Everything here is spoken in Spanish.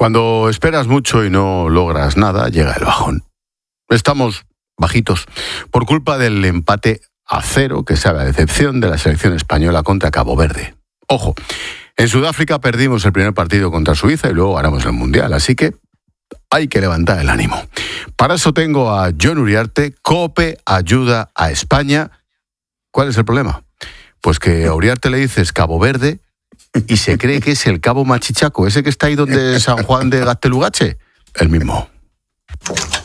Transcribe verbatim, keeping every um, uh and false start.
Cuando esperas mucho y no logras nada, llega el bajón. Estamos bajitos por culpa del empate a cero que sabe a decepción de la selección española contra Cabo Verde. Ojo, en Sudáfrica perdimos el primer partido contra Suiza y luego ganamos el Mundial, así que hay que levantar el ánimo. Para eso tengo a Jon Uriarte, COPE ayuda a España. ¿Cuál es el problema? Pues que a Uriarte le dices Cabo Verde y se cree que es el Cabo Machichaco, ese que está ahí donde San Juan de Gaztelugatxe, el mismo.